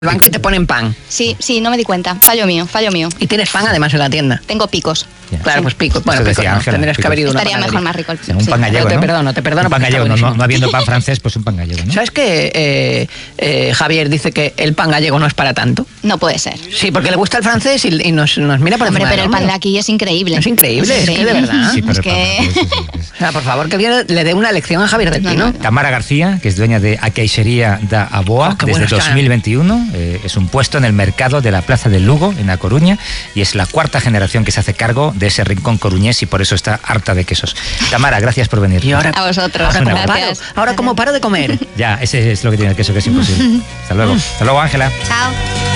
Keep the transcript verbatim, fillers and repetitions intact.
El banco y te ponen pan. Sí, sí, no me di cuenta. Fallo mío, fallo mío. Y tienes pan además en la tienda. Tengo picos. Yeah. Claro, sí. Pues picos. Bueno, Eso picos no. Ángela, Tendrías picos. que haber ido a una Estaría panadería. mejor más rico el O sea, un sí. pan gallego, No, te ¿no? perdono, te perdono. Un pan porque está gallego, no, no, buenísimo. no habiendo pan francés, pues un pan gallego, ¿no? ¿Sabes que eh, eh, Javier dice que el pan gallego no es para tanto? No puede ser. Sí, porque le gusta el francés y, y nos, nos mira por Hombre, encima pero del el pan de hombro. aquí es increíble. Es increíble, es, Es que de verdad. Sí, pero Es el pan que- francés, sí, sí, sí. O sea, por favor, que alguien le dé una lección a Javier del No, Pino. no, no. Tamara García, que es dueña de A Queixería da Aboa Oh, qué desde bueno está. dos mil veintiuno, eh, es un puesto en el mercado de la Plaza del Lugo, en A Coruña, y es la cuarta generación que se hace cargo de ese rincón coruñés y por eso está harta de quesos. Tamara, gracias por venir. Y ahora, A vosotros. ahora como Gracias. paro, ahora como paro de comer. Ya, ese es lo que tiene el queso, que es imposible. Hasta luego. Hasta luego, Ángela. Chao.